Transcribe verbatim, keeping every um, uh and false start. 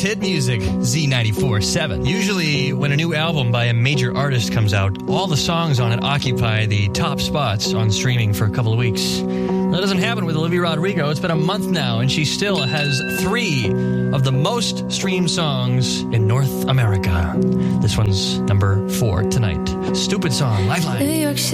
Greatest hit music, Z ninety-four point seven. Usually, when a new album by a major artist comes out, all the songs on it occupy the top spots on streaming for a couple of weeks. That doesn't happen with Olivia Rodrigo. It's been a month now, and she still has three of the most streamed songs in North America. This one's number four tonight. Stupid Song, Lifeline.